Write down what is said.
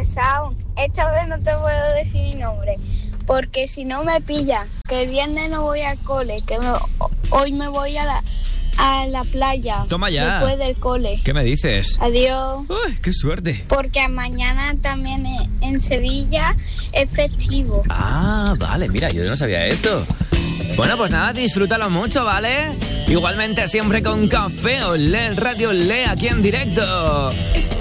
pasado. Esta vez no te puedo decir mi nombre, porque si no me pilla. Que el viernes no voy al cole, que hoy me voy a la playa. Toma ya. Después del cole. ¿Qué me dices? Adiós. Uy, qué suerte. Porque mañana también en Sevilla es festivo. Ah, vale, mira, yo no sabía esto. Bueno, pues nada, disfrútalo mucho, ¿vale? Igualmente siempre con Café Olé, Radio Olé, aquí en directo.